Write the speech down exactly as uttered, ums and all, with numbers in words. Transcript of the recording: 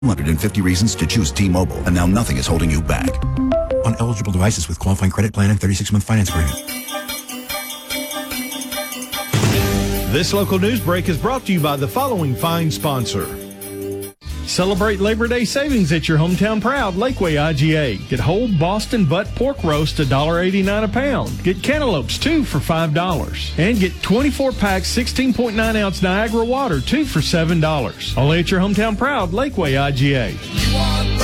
two hundred fifty reasons to choose T-Mobile, and now nothing is holding you back. On eligible devices with qualifying credit plan and thirty-six month finance agreement. This local news break is brought to you by the following fine sponsor. Celebrate Labor Day savings at your hometown proud Lakeway I G A. Get whole Boston butt pork roast one dollar eighty-nine a pound. Get cantaloupes two for five dollars. And get twenty-four pack sixteen point nine ounce Niagara water two for seven dollars. Only at your hometown proud Lakeway I G A.